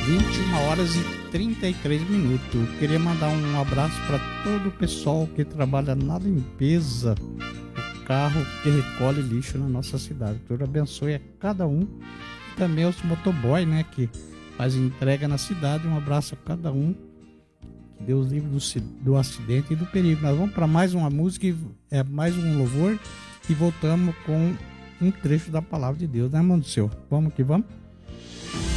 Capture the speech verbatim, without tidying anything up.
vinte e uma horas e trinta e três minutos. Eu queria mandar um abraço para todo o pessoal que trabalha na limpeza do carro que recolhe lixo na nossa cidade. Deus abençoe a cada um. E também os motoboy, né, que faz entrega na cidade. Um abraço a cada um. Que Deus livre do, do acidente e do perigo. Nós vamos para mais uma música, é mais um louvor, e voltamos com um trecho da palavra de Deus, né, mano do céu? Vamos que vamos?